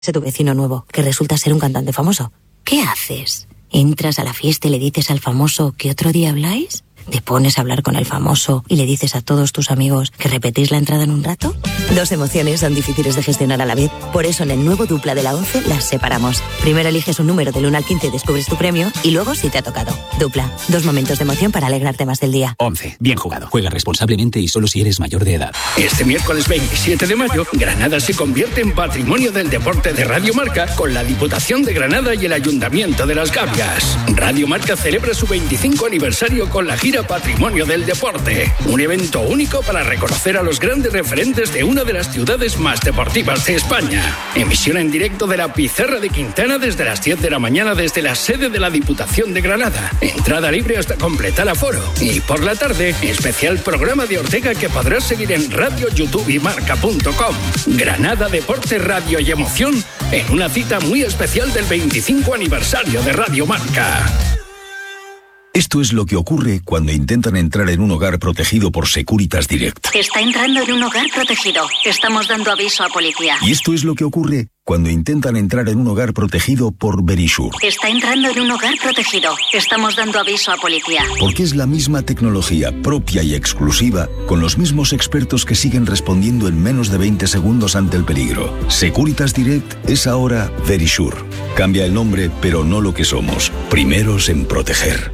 tu vecino nuevo, que resulta ser un cantante famoso. ¿Qué haces? ¿Entras a la fiesta y le dices al famoso que otro día habláis? ¿Te pones a hablar con el famoso y le dices a todos tus amigos que repetís la entrada en un rato? Dos emociones son difíciles de gestionar a la vez. Por eso en el nuevo Dupla de la 11 las separamos. Primero eliges un número del 1 al 15 y descubres tu premio, y luego si te ha tocado. Dupla, 2 momentos de emoción para alegrarte más del día. 11. Bien jugado. Juega responsablemente y solo si eres mayor de edad. Este miércoles 27 de mayo, Granada se convierte en Patrimonio del Deporte de Radio Marca con la Diputación de Granada y el Ayuntamiento de Las Gavias. Radio Marca celebra su 25 aniversario con la gira Patrimonio del Deporte. Un evento único para reconocer a los grandes referentes de una de las ciudades más deportivas de España. Emisión en directo de la Pizarra de Quintana desde las 10 de la mañana desde la sede de la Diputación de Granada. Entrada libre hasta completar aforo. Y por la tarde, especial programa de Ortega que podrás seguir en radio, YouTube y marca.com. Granada, deporte, radio y emoción en una cita muy especial del 25 aniversario de Radio Marca. Esto es lo que ocurre cuando intentan entrar en un hogar protegido por Securitas Direct. Está entrando en un hogar protegido. Estamos dando aviso a policía. Y esto es lo que ocurre cuando intentan entrar en un hogar protegido por Verisure. Está entrando en un hogar protegido. Estamos dando aviso a policía. Porque es la misma tecnología propia y exclusiva, con los mismos expertos que siguen respondiendo en menos de 20 segundos ante el peligro. Securitas Direct es ahora Verisure. Cambia el nombre, pero no lo que somos. Primeros en proteger.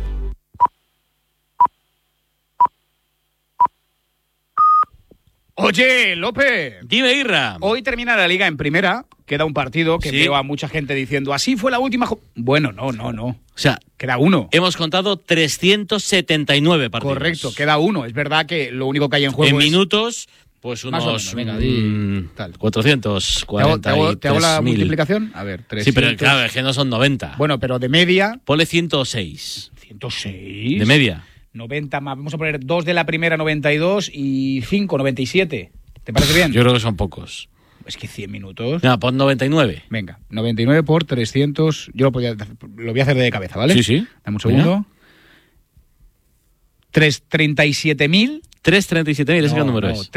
Oye, López. Dime, Irra. Hoy termina la Liga en primera. Queda un partido que veo a mucha gente diciendo, así fue la última... Bueno, no. O sea, queda uno. Hemos contado 379 partidos. Correcto, queda uno. Es verdad que lo único que hay en juego en es... minutos, pues unos... Venga, 440. ¿Te hago la multiplicación? A ver, 300... Sí, pero claro, es que no son 90. Bueno, pero de media... Ponle 106. ¿106? De media. 90 más, vamos a poner 2 de la primera, 92 y 5, 97. ¿Te parece bien? Yo creo que son pocos. Es que 100 minutos. No, pon 99. Venga, 99 por 300. Yo lo voy a hacer de cabeza, ¿vale? Sí. Dame un segundo. 37.000. 337.000, ese qué número es.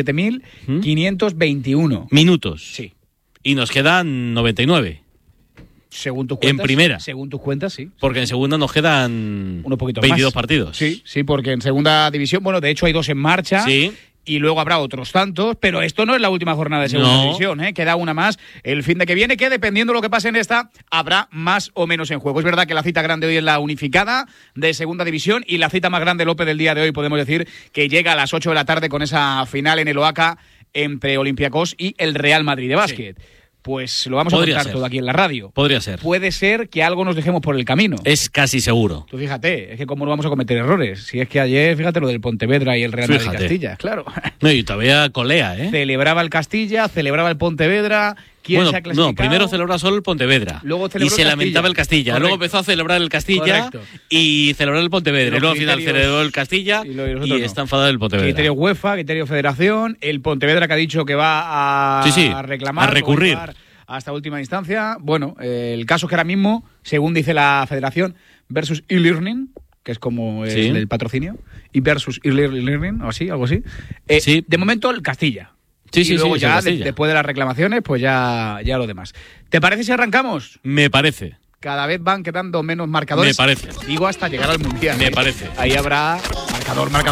37.521. Minutos. Sí. Y nos quedan 99. Según tus cuentas. En primera. Según tus cuentas, sí. Porque en segunda nos quedan unos poquitos 22 más. partidos. Sí, porque en segunda división, bueno, de hecho hay 2 en marcha. Sí. Y luego habrá otros tantos, pero esto no es la última jornada de segunda división, ¿eh? Queda una más el fin de que viene, que dependiendo de lo que pase en esta, habrá más o menos en juego. Es verdad que la cita grande hoy es la unificada de segunda división y la cita más grande, López, del día de hoy, podemos decir que llega a las 8 de la tarde con esa final en el Oaca entre Olympiacos y el Real Madrid de básquet. Sí. Pues lo vamos a contar todo aquí en la radio. Podría ser. Puede ser que algo nos dejemos por el camino. Es casi seguro. Tú fíjate, es que cómo no vamos a cometer errores. Si es que ayer, fíjate lo del Pontevedra y el Real Madrid Castilla, claro. No, y todavía colea, ¿eh? Celebraba el Castilla, celebraba el Pontevedra. ¿Quién se ha clasificado? No, primero celebraba solo el Pontevedra. Luego y se lamentaba el Castilla. Correcto. Luego empezó a celebrar el Castilla y celebrar el Pontevedra. Y luego al final celebró el Castilla y está enfadado el Pontevedra. Criterio UEFA, criterio Federación. El Pontevedra que ha dicho que va a reclamar. A recurrir. Hasta última instancia. Bueno, el caso es que ahora mismo, según dice la Federación, versus e-learning, que es como el patrocinio, y versus e-learning, o así, algo así. De momento, el Castilla. Y luego ya, después de las reclamaciones, pues ya lo demás. ¿Te parece si arrancamos? Me parece. Cada vez van quedando menos marcadores. Me parece. Digo hasta llegar al Mundial. Me parece. Ahí habrá marcador. Como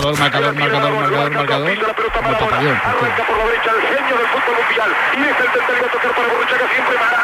papayón. Por la derecha el genio del fútbol mundial. Y es el tercero a tocar para Borruchaga siempre más.